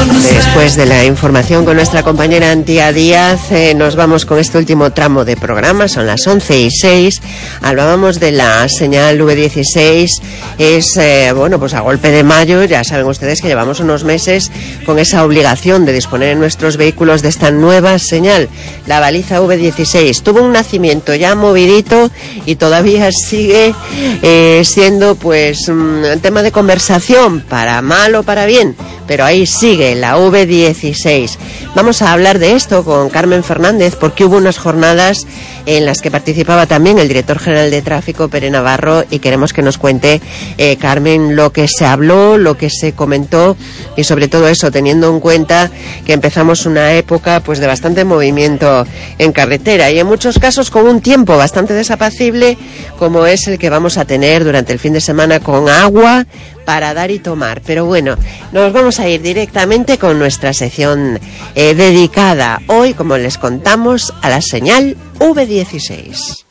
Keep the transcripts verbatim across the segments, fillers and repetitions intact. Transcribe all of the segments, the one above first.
Después de la información con nuestra compañera Antía Díaz, eh, nos vamos con este último tramo de programa. Son las once y seis. Hablábamos de la señal V dieciséis. Es, eh, bueno, pues a golpe de mayo, ya saben ustedes que llevamos unos meses con esa obligación de disponer en nuestros vehículos de esta nueva señal, la baliza V dieciséis. Tuvo un nacimiento ya movidito y todavía sigue eh, siendo, pues, un tema de conversación, para mal o para bien, pero ahí sigue la V dieciséis. Vamos a hablar de esto con Carmen Fernández, porque hubo unas jornadas en las que participaba también el director general de tráfico, Pere Navarro, y queremos que nos cuente, eh, Carmen, lo que se habló, lo que se comentó, y sobre todo eso, teniendo en cuenta que empezamos una época pues de bastante movimiento en carretera y en muchos casos con un tiempo bastante desapacible, como es el que vamos a tener durante el fin de semana, con agua para dar y tomar. Pero bueno, nos vamos a ir directamente con nuestra sección eh, dedicada hoy, como les contamos, a la señal V dieciséis.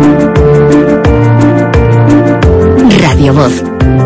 Radio Voz.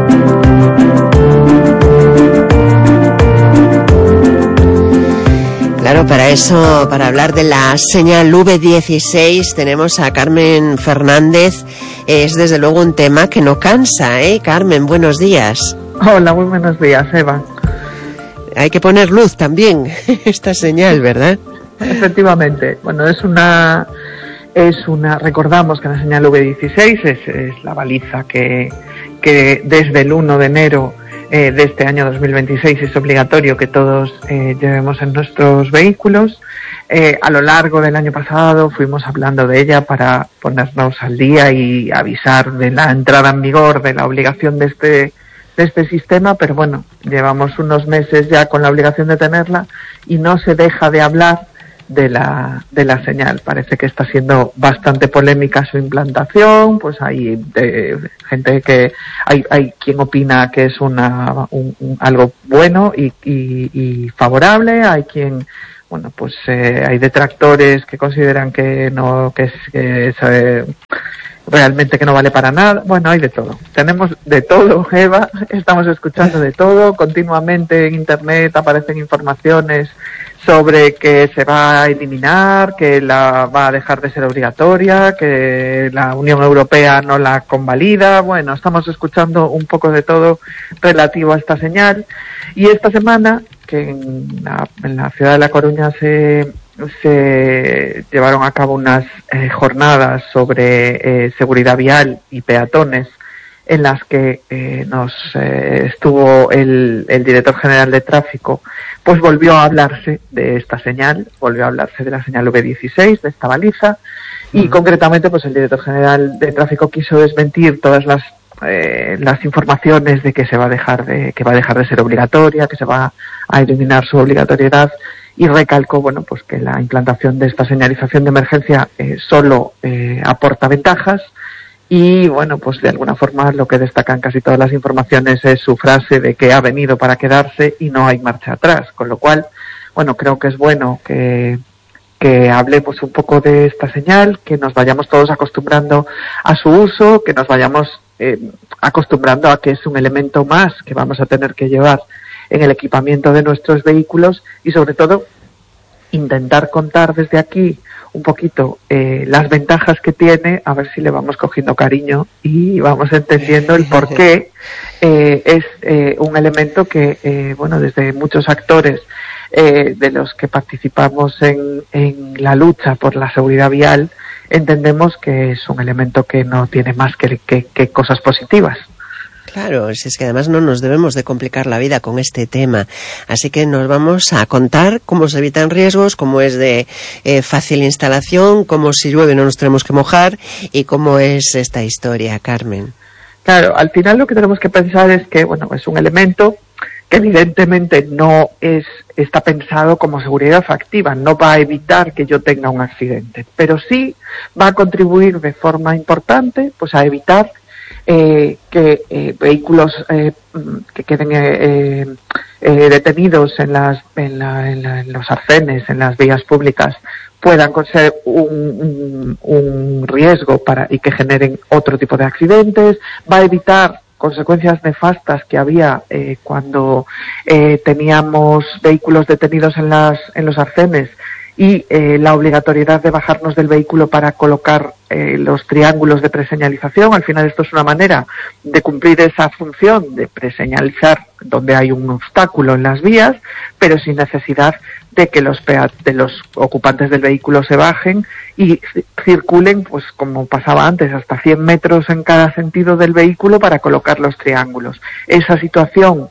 Claro, para eso, para hablar de la señal V dieciséis, tenemos a Carmen Fernández. Es desde luego un tema que no cansa, ¿eh? Carmen, buenos días. Hola, muy buenos días, Eva. Hay que poner luz también, esta señal, ¿verdad? Efectivamente. Bueno, es una, es una, recordamos que la señal V dieciséis es, es la baliza que, que desde el uno de enero eh, de este año dos mil veintiséis es obligatorio que todos eh, llevemos en nuestros vehículos. Eh, a lo largo del año pasado fuimos hablando de ella para ponernos al día y avisar de la entrada en vigor de la obligación de este, de este sistema, pero bueno, llevamos unos meses ya con la obligación de tenerla y no se deja de hablar de la, de la señal. Parece que está siendo bastante polémica su implantación, pues hay eh, gente que, hay, hay quien opina que es una, un, un, algo bueno y, y, y favorable, hay quien, bueno, pues eh, hay detractores que consideran que no, que es, que es eh, realmente que no vale para nada. Bueno, hay de todo. Tenemos de todo, Eva, estamos escuchando de todo. Continuamente en Internet aparecen informaciones sobre que se va a eliminar, que la va a dejar de ser obligatoria, que la Unión Europea no la convalida. Bueno, estamos escuchando un poco de todo relativo a esta señal. Y esta semana, que en la, en la ciudad de La Coruña se, se llevaron a cabo unas eh, jornadas sobre eh, seguridad vial y peatones, en las que eh, nos eh, estuvo el, el director general de tráfico, pues volvió a hablarse de esta señal, volvió a hablarse de la señal V dieciséis, de esta baliza, y uh-huh. concretamente pues el director general de tráfico quiso desmentir todas las eh, las informaciones de que se va a dejar de que va a dejar de ser obligatoria, que se va a eliminar su obligatoriedad, y recalcó, bueno, pues que la implantación de esta señalización de emergencia eh, solo eh, aporta ventajas. Y bueno, pues de alguna forma lo que destacan casi todas las informaciones es su frase de que ha venido para quedarse y no hay marcha atrás, con lo cual, bueno, creo que es bueno que, que hable pues un poco de esta señal, que nos vayamos todos acostumbrando a su uso, que nos vayamos eh, acostumbrando a que es un elemento más que vamos a tener que llevar en el equipamiento de nuestros vehículos y sobre todo intentar contar desde aquí un poquito eh, las ventajas que tiene, a ver si le vamos cogiendo cariño y vamos entendiendo el por qué eh, es eh, un elemento que, eh, bueno, desde muchos actores eh, de los que participamos en, en la lucha por la seguridad vial, entendemos que es un elemento que no tiene más que, que, que cosas positivas. Claro, si es que además no nos debemos de complicar la vida con este tema. Así que nos vamos a contar cómo se evitan riesgos, cómo es de eh, fácil instalación, cómo si llueve no nos tenemos que mojar y cómo es esta historia, Carmen. Claro, al final lo que tenemos que pensar es que, bueno, es un elemento que evidentemente no es está pensado como seguridad activa, no va a evitar que yo tenga un accidente, pero sí va a contribuir de forma importante pues a evitar Eh, que eh, vehículos eh, que queden eh, eh, detenidos en las en, la, en, la, en los arcenes, en las vías públicas, puedan ser un, un, un riesgo para y que generen otro tipo de accidentes. Va a evitar consecuencias nefastas que había eh, cuando eh, teníamos vehículos detenidos en las en los arcenes y eh, la obligatoriedad de bajarnos del vehículo para colocar eh, los triángulos de preseñalización. Al final esto es una manera de cumplir esa función de preseñalizar donde hay un obstáculo en las vías, pero sin necesidad de que los peat de los ocupantes del vehículo se bajen y circulen, pues como pasaba antes, hasta cien metros en cada sentido del vehículo para colocar los triángulos. Esa situación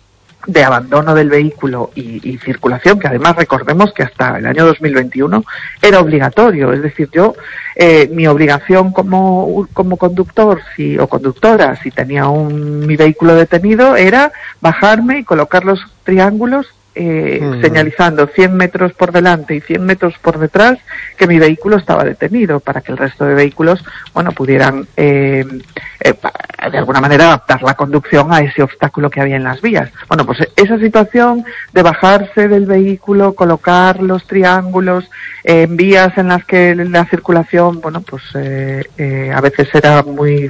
de abandono del vehículo y, y circulación, que además recordemos que hasta el año dos mil veintiuno era obligatorio, es decir, yo, eh, mi obligación como, como conductor si, o conductora, si tenía un, mi vehículo detenido, era bajarme y colocar los triángulos Eh, uh-huh. señalizando cien metros por delante y cien metros por detrás que mi vehículo estaba detenido, para que el resto de vehículos, bueno, pudieran eh, eh, de alguna manera adaptar la conducción a ese obstáculo que había en las vías. Bueno, pues esa situación de bajarse del vehículo, colocar los triángulos eh, en vías en las que la circulación, bueno, pues eh, eh, a veces era muy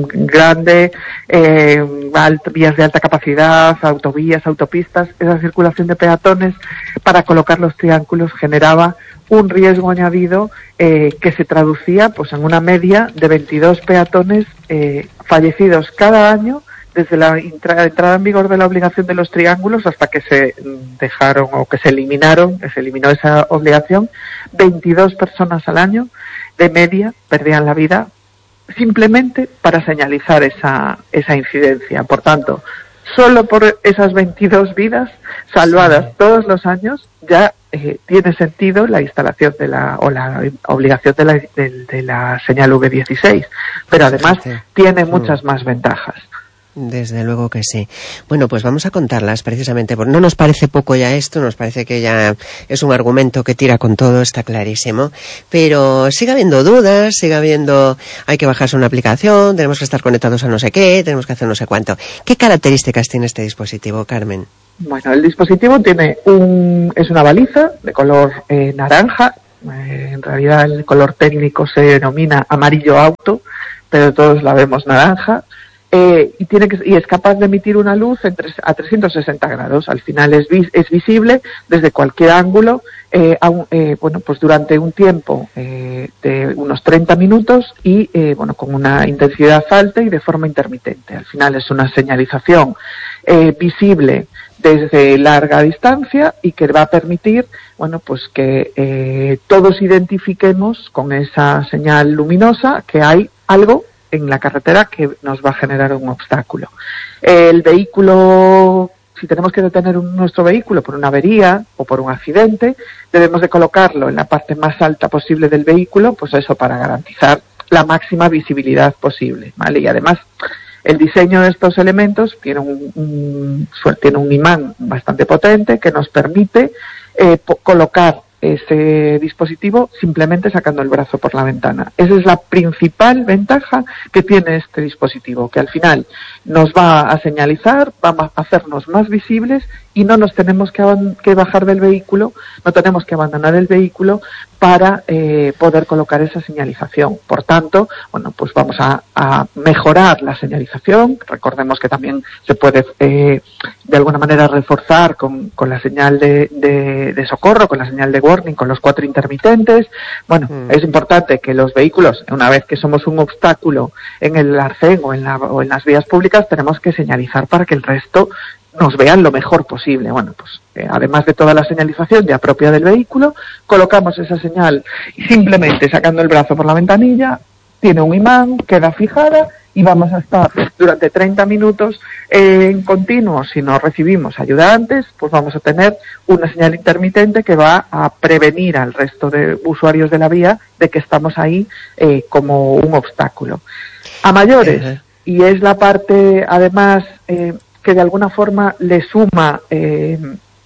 grande, eh, alt, vías de alta capacidad, autovías, autopistas, esa circulación de peatones para colocar los triángulos generaba un riesgo añadido eh, que se traducía pues en una media de veintidós peatones eh, fallecidos cada año desde la entrada, entrada en vigor de la obligación de los triángulos hasta que se dejaron o que se eliminaron, que se eliminó esa obligación. veintidós personas al año de media perdían la vida simplemente para señalizar esa, esa incidencia. Por tanto, solo por esas veintidós vidas salvadas sí. todos los años ya eh, tiene sentido la instalación de la o la obligación de la, de, de la señal V dieciséis, pero además sí. tiene muchas más ventajas. Desde luego que sí. Bueno, pues vamos a contarlas precisamente, porque no nos parece poco ya esto, nos parece que ya es un argumento que tira con todo, está clarísimo, pero sigue habiendo dudas, sigue habiendo, hay que bajarse una aplicación, tenemos que estar conectados a no sé qué, tenemos que hacer no sé cuánto. ¿Qué características tiene este dispositivo, Carmen? Bueno, el dispositivo tiene un, es una baliza de color eh, naranja, eh, en realidad el color técnico se denomina amarillo auto, pero todos la vemos naranja. Eh, y tiene que y es capaz de emitir una luz en tres, a trescientos sesenta grados. Al final es, vis, es visible desde cualquier ángulo, eh, a un, eh, bueno, pues durante un tiempo eh, de unos treinta minutos y eh, bueno, con una intensidad alta y de forma intermitente. Al final es una señalización eh, visible desde larga distancia y que va a permitir, bueno, pues que eh, todos identifiquemos con esa señal luminosa que hay algo en la carretera que nos va a generar un obstáculo. El vehículo, si tenemos que detener un, nuestro vehículo por una avería o por un accidente, debemos de colocarlo en la parte más alta posible del vehículo, pues eso para garantizar la máxima visibilidad posible, ¿vale? Y además, el diseño de estos elementos tiene un, un, tiene un imán bastante potente que nos permite eh, colocar ese dispositivo simplemente sacando el brazo por la ventana. Esa es la principal ventaja que tiene este dispositivo, que al final nos va a señalizar, va a hacernos más visibles y no nos tenemos que, que bajar del vehículo, no tenemos que abandonar el vehículo para eh, poder colocar esa señalización. Por tanto, bueno, pues vamos a, a mejorar la señalización. Recordemos que también se puede eh, de alguna manera reforzar con, con la señal de, de, de socorro, con la señal de warning, con los cuatro intermitentes. Bueno, mm. es importante que los vehículos, una vez que somos un obstáculo en el arcén o en, la, o en las vías públicas, tenemos que señalizar para que el resto nos vean lo mejor posible. Bueno, pues eh, además de toda la señalización ya propia del vehículo, colocamos esa señal y simplemente sacando el brazo por la ventanilla, tiene un imán, queda fijada y vamos a estar durante treinta minutos eh, en continuo. Si no recibimos ayuda antes, pues vamos a tener una señal intermitente que va a prevenir al resto de usuarios de la vía de que estamos ahí eh, como un obstáculo. A mayores, uh-huh. y es la parte además eh, que de alguna forma le suma eh,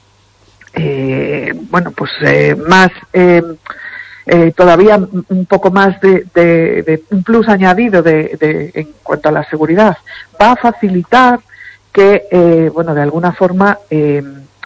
eh, bueno pues eh, más eh, eh, todavía un poco más de, de, de un plus añadido de, de en cuanto a la seguridad, va a facilitar que eh, bueno de alguna forma eh,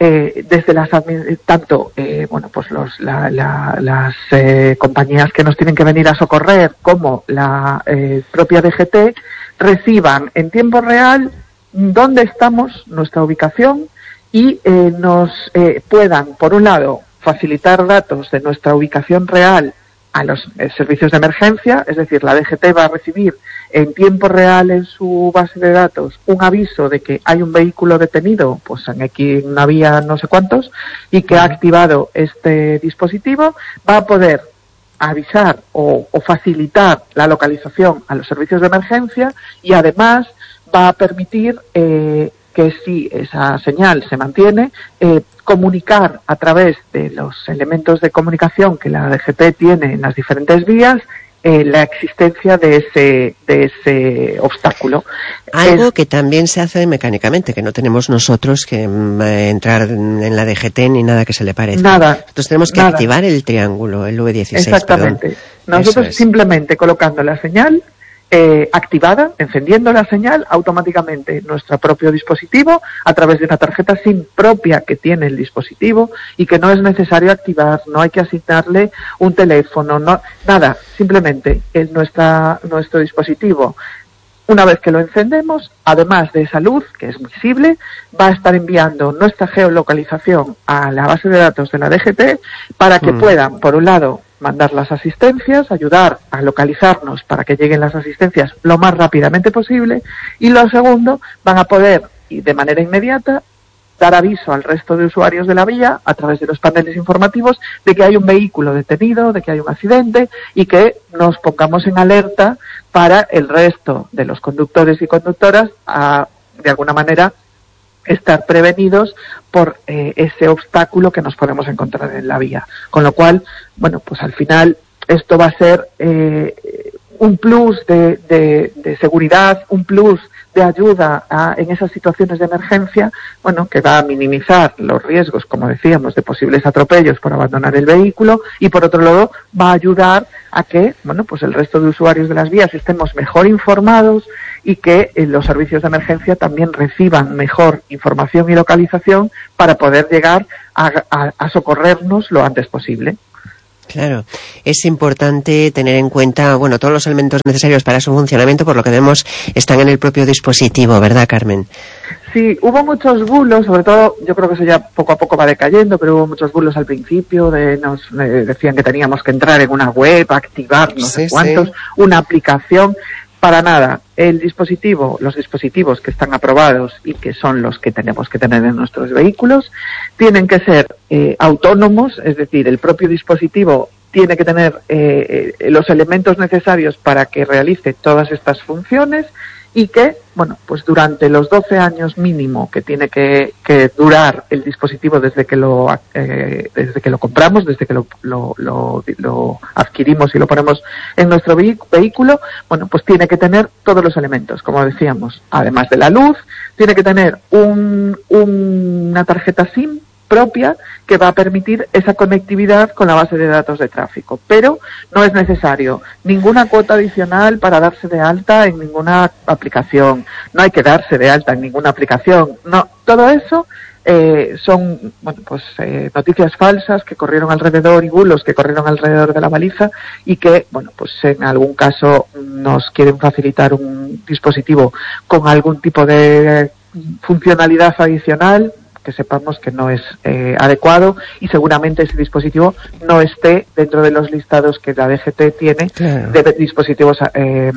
eh, desde las tanto eh, bueno pues los la, la, las eh, compañías que nos tienen que venir a socorrer como la eh, propia D G T reciban en tiempo real dónde estamos, nuestra ubicación, y eh, nos eh, puedan, por un lado, facilitar datos de nuestra ubicación real a los eh, servicios de emergencia, es decir, la D G T va a recibir en tiempo real en su base de datos un aviso de que hay un vehículo detenido, pues en X, una vía no sé cuántos, y que ha activado este dispositivo, va a poder avisar o, o facilitar la localización a los servicios de emergencia, y además va a permitir eh, que si esa señal se mantiene, eh, comunicar a través de los elementos de comunicación que la D G T tiene en las diferentes vías eh, la existencia de ese de ese obstáculo. Algo es, que también se hace mecánicamente, que no tenemos nosotros que eh, entrar en la D G T ni nada que se le parezca. Nada. Entonces tenemos que nada. activar el triángulo, el V dieciséis. Exactamente. Perdón. Nosotros es. simplemente colocando la señal Eh, activada, encendiendo la señal, automáticamente nuestro propio dispositivo, a través de una tarjeta SIM propia que tiene el dispositivo y que no es necesario activar, no hay que asignarle un teléfono, no, nada, simplemente es nuestra, nuestro dispositivo. Una vez que lo encendemos, además de esa luz, que es visible, va a estar enviando nuestra geolocalización a la base de datos de la D G T para que mm. puedan, por un lado, mandar las asistencias, ayudar a localizarnos para que lleguen las asistencias lo más rápidamente posible, y lo segundo, van a poder, y de manera inmediata, dar aviso al resto de usuarios de la vía, a través de los paneles informativos, de que hay un vehículo detenido, de que hay un accidente, y que nos pongamos en alerta para el resto de los conductores y conductoras a, de alguna manera, estar prevenidos por eh, ese obstáculo que nos podemos encontrar en la vía. Con lo cual, bueno, pues al final esto va a ser eh, un plus de, de, de seguridad, un plus de ayuda a, en esas situaciones de emergencia, bueno, que va a minimizar los riesgos, como decíamos, de posibles atropellos por abandonar el vehículo, y por otro lado va a ayudar a que, bueno, pues el resto de usuarios de las vías estemos mejor informados y que eh, los servicios de emergencia también reciban mejor información y localización para poder llegar a, a, a socorrernos lo antes posible. Claro, es importante tener en cuenta, bueno, todos los elementos necesarios para su funcionamiento, por lo que vemos, están en el propio dispositivo, ¿verdad, Carmen? Sí, hubo muchos bulos, sobre todo, yo creo que eso ya poco a poco va decayendo, pero hubo muchos bulos al principio, de nos eh, decían que teníamos que entrar en una web, activar no sé sí, cuántos, sí. una aplicación. Para nada, el dispositivo, los dispositivos que están aprobados y que son los que tenemos que tener en nuestros vehículos, tienen que ser eh, autónomos, es decir, el propio dispositivo tiene que tener eh, eh, los elementos necesarios para que realice todas estas funciones, y que, bueno, pues durante los doce años mínimo que tiene que, que durar el dispositivo desde que lo eh, desde que lo compramos, desde que lo, lo, lo, lo adquirimos y lo ponemos en nuestro vehículo, bueno, pues tiene que tener todos los elementos, como decíamos, además de la luz, tiene que tener un, un, una tarjeta SIM propia que va a permitir esa conectividad con la base de datos de tráfico, pero no es necesario ninguna cuota adicional para darse de alta en ninguna aplicación, no hay que darse de alta en ninguna aplicación, no, todo eso eh, son, bueno, pues eh, noticias falsas que corrieron alrededor y bulos que corrieron alrededor de la baliza, y que, bueno, pues en algún caso nos quieren facilitar un dispositivo con algún tipo de funcionalidad adicional que sepamos que no es eh, adecuado, y seguramente ese dispositivo no esté dentro de los listados que la D G T tiene claro. de dispositivos eh,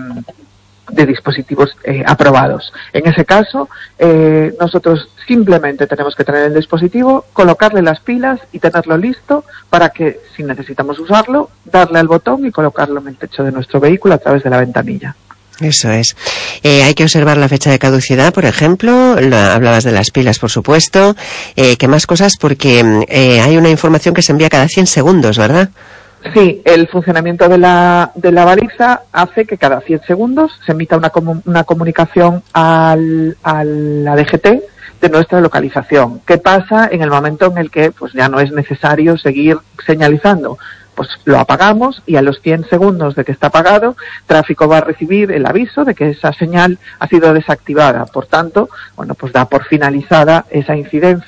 de dispositivos eh, aprobados. En ese caso, eh, nosotros simplemente tenemos que tener el dispositivo, colocarle las pilas y tenerlo listo para que, si necesitamos usarlo, darle al botón y colocarlo en el techo de nuestro vehículo a través de la ventanilla. Eso es. Eh, hay que observar la fecha de caducidad, por ejemplo. Lo, hablabas de las pilas, por supuesto. Eh, ¿Qué más cosas? Porque eh, hay una información que se envía cada cien segundos, ¿verdad? Sí, el funcionamiento de la, de la baliza hace que cada cien segundos se emita una, comu- una comunicación al, a la D G T de nuestra localización. ¿Qué pasa en el momento en el que pues ya no es necesario seguir señalizando? Pues lo apagamos, y a los cien segundos de que está apagado, tráfico va a recibir el aviso de que esa señal ha sido desactivada. Por tanto, bueno, pues da por finalizada esa incidencia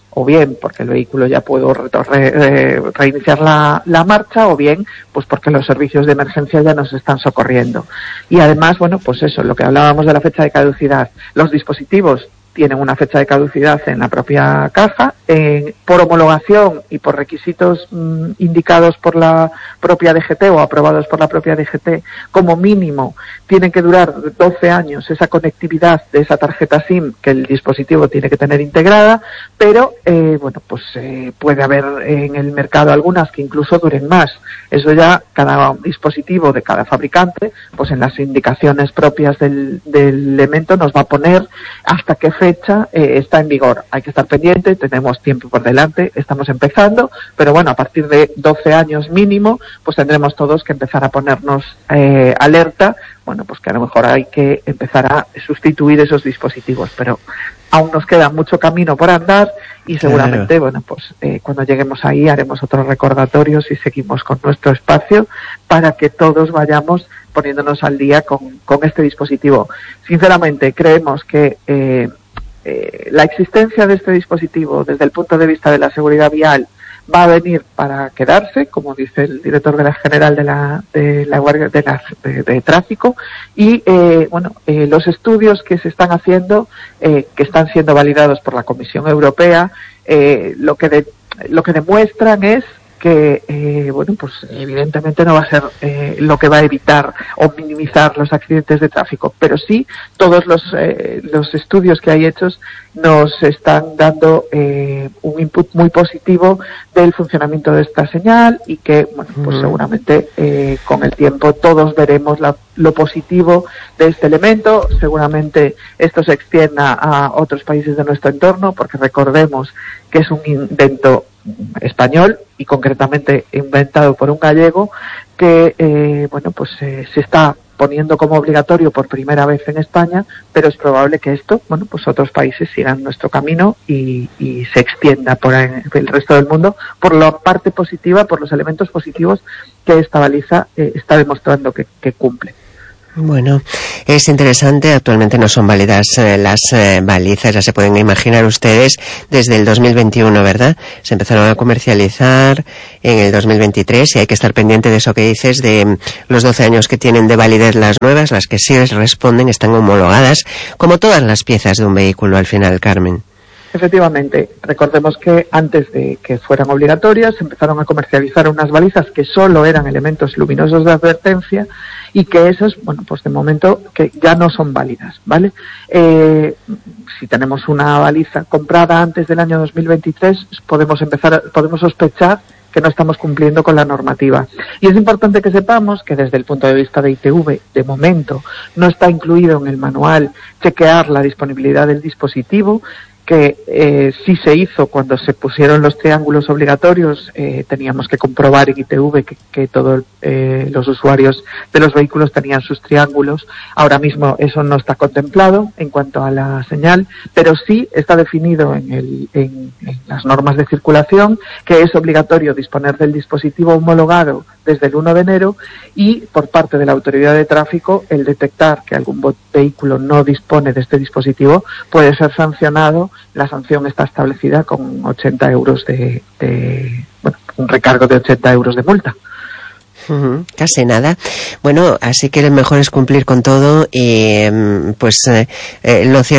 o bien porque el vehículo ya puedo re, re, reiniciar la, la marcha, o bien pues porque los servicios de emergencia ya nos están socorriendo. Y además, bueno, pues eso, lo que hablábamos de la fecha de caducidad, los dispositivos tienen una fecha de caducidad en la propia caja, eh, por homologación y por requisitos mmm, indicados por la propia D G T o aprobados por la propia D G T, como mínimo tienen que durar doce años esa conectividad de esa tarjeta SIM que el dispositivo tiene que tener integrada, pero eh, bueno, pues eh, puede haber en el mercado algunas que incluso duren más. Eso ya cada dispositivo de cada fabricante, pues en las indicaciones propias del, del elemento nos va a poner hasta qué fecha eh, está en vigor. Hay que estar pendiente, tenemos tiempo por delante, estamos empezando, pero bueno, a partir de doce años mínimo, pues tendremos todos que empezar a ponernos eh, alerta, bueno, pues que a lo mejor hay que empezar a sustituir esos dispositivos, pero aún nos queda mucho camino por andar y seguramente, claro, bueno, pues eh, cuando lleguemos ahí haremos otros recordatorios y seguimos con nuestro espacio para que todos vayamos poniéndonos al día con, con este dispositivo. Sinceramente, creemos que eh, eh, la existencia de este dispositivo desde el punto de vista de la seguridad vial va a venir para quedarse, como dice el director de la general de la de la guardia de, la, de, de tráfico, y eh, bueno, eh, los estudios que se están haciendo, eh, que están siendo validados por la Comisión Europea, eh, lo que de, lo que demuestran es que, eh, bueno, pues evidentemente no va a ser eh, lo que va a evitar o minimizar los accidentes de tráfico, pero sí todos los, eh, los estudios que hay hechos nos están dando eh, un input muy positivo del funcionamiento de esta señal y que, bueno, pues uh-huh. seguramente eh, con el tiempo todos veremos la, lo positivo de este elemento. Seguramente esto se extienda a otros países de nuestro entorno, porque recordemos que es un invento español y concretamente inventado por un gallego que eh, bueno pues eh, se está poniendo como obligatorio por primera vez en España, pero es probable que esto, bueno, pues otros países sigan nuestro camino y, y se extienda por el resto del mundo por la parte positiva, por los elementos positivos que esta baliza eh, está demostrando que, que cumple. Bueno, es interesante. Actualmente no son válidas eh, las eh, balizas, ya se pueden imaginar ustedes, desde el dos mil veintiuno, ¿verdad? Se empezaron a comercializar en el dos mil veintitrés y hay que estar pendiente de eso que dices, de los doce años que tienen de validez las nuevas, las que sí responden, están homologadas, como todas las piezas de un vehículo al final, Carmen. Efectivamente, recordemos que antes de que fueran obligatorias se empezaron a comercializar unas balizas que solo eran elementos luminosos de advertencia y que esas, bueno, pues de momento que ya no son válidas, ¿vale? Eh, si tenemos una baliza comprada antes del año dos mil veintitrés, podemos empezar, podemos sospechar que no estamos cumpliendo con la normativa. Y es importante que sepamos que desde el punto de vista de I T V, de momento, no está incluido en el manual chequear la disponibilidad del dispositivo, que eh, sí se hizo cuando se pusieron los triángulos obligatorios. Eh, teníamos que comprobar en I T V que, que todos eh, los usuarios de los vehículos tenían sus triángulos. Ahora mismo eso no está contemplado en cuanto a la señal, pero sí está definido en, el, en, en las normas de circulación que es obligatorio disponer del dispositivo homologado desde el uno de enero y por parte de la autoridad de tráfico el detectar que algún vehículo no dispone de este dispositivo puede ser sancionado. La sanción está establecida con ochenta euros de, de bueno, un recargo de ochenta euros de multa. Uh-huh, casi nada. Bueno, así que lo mejor es cumplir con todo y pues eh, eh, lo cierto